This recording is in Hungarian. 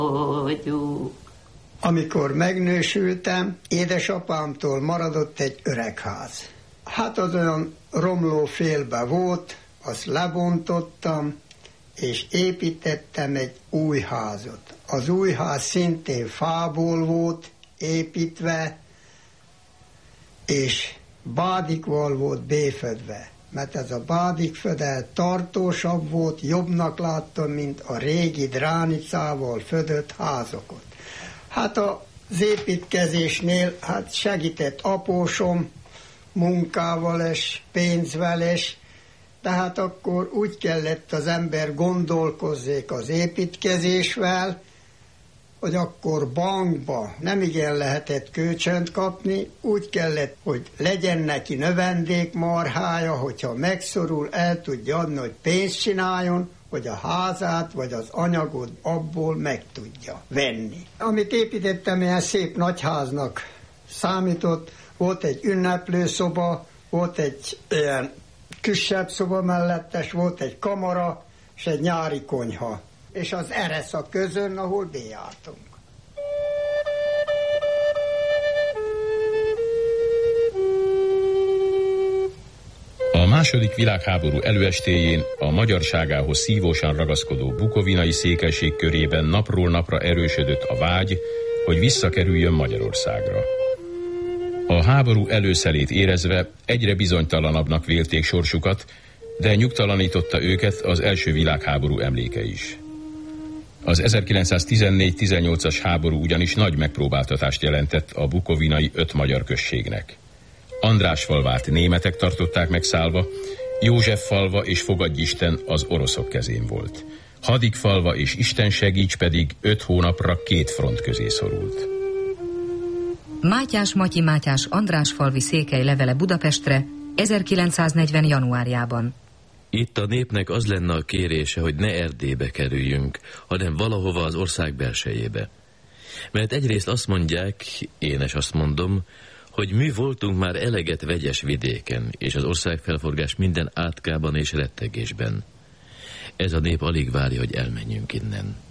Amikor megnősültem, édesapámtól maradott egy öregház. Hát az olyan romló félbe volt, azt lebontottam, és építettem egy új házat. Az új ház szintén fából volt építve, és bádikval volt béfedve, mert ez a bádikfödel tartósabb volt, jobbnak láttam, mint a régi dránicával födött házakat. Hát az építkezésnél segített apósom munkával és pénzvel is, tehát akkor úgy kellett az ember gondolkozzék az építkezésvel, hogy akkor bankba nem igen lehetett kölcsönt kapni, úgy kellett, hogy legyen neki növendékmarhája, hogyha megszorul, el tudja adni, hogy pénzt csináljon, hogy a házát vagy az anyagot abból meg tudja venni. Amit építettem, ilyen szép nagyháznak számított, volt egy ünneplőszoba, volt egy ilyen kisebb szoba mellettes, volt egy kamara és egy nyári konyha, és az eresz a közön, ahol bejártunk. A második világháború előestéjén a magyarságához szívósan ragaszkodó bukovinai székelség körében napról napra erősödött a vágy, hogy visszakerüljön Magyarországra. A háború előszelét érezve egyre bizonytalanabbnak vélték sorsukat, de nyugtalanította őket az első világháború emléke is. Az 1914-18-as háború ugyanis nagy megpróbáltatást jelentett a bukovinai 5 magyar községnek. Andrásfalvát németek tartották megszállva, Józseffalva és Fogadjisten az oroszok kezén volt. Hadikfalva és Istensegíts pedig 5 hónapra 2 front közé szorult. Mátyás Matyi Mátyás Andrásfalvi székely levele Budapestre 1940. januárjában. Itt a népnek az lenne a kérése, hogy ne Erdélybe kerüljünk, hanem valahova az ország belsejébe. Mert egyrészt azt mondják, én is azt mondom, hogy mi voltunk már eleget vegyes vidéken, és az országfelforgás minden átkában és rettegésben. Ez a nép alig várja, hogy elmenjünk innen.